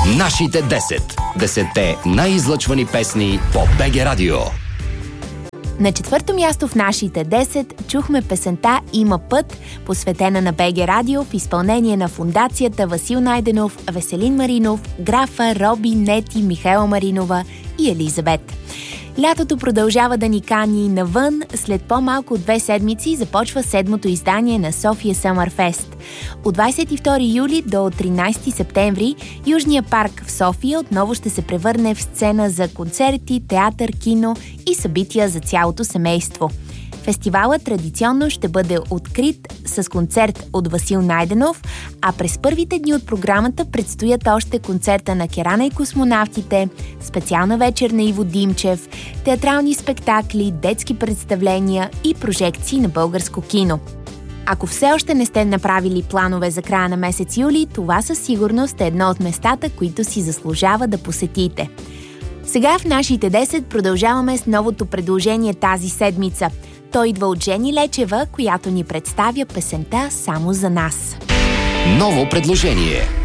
Нашите 10. 10-те най-излъчвани песни по БГ Радио. На четвърто място в нашите 10 чухме песента «Има път», посветена на БГ Радио в изпълнение на фондацията Васил Найденов, Веселин Маринов, Графа, Роби, Нети, Михайла Маринова и Елизабет. Лятото продължава да ни кани навън. След по-малко от 2 седмици започва 7-то издание на София Съмърфест. От 22 юли до 13 септември Южния парк в София отново ще се превърне в сцена за концерти, театър, кино и събития за цялото семейство. Фестивалът традиционно ще бъде открит с концерт от Васил Найденов, а през първите дни от програмата предстоят още концерта на Керана и космонавтите, специална вечер на Иво Димчев, театрални спектакли, детски представления и прожекции на българско кино. Ако все още не сте направили планове за края на месец юли, това със сигурност е едно от местата, които си заслужава да посетите. Сега в нашите 10 продължаваме с новото предложение тази седмица. Той идва от Жени Лечева, която ни представя песента «Само за нас». Ново предложение.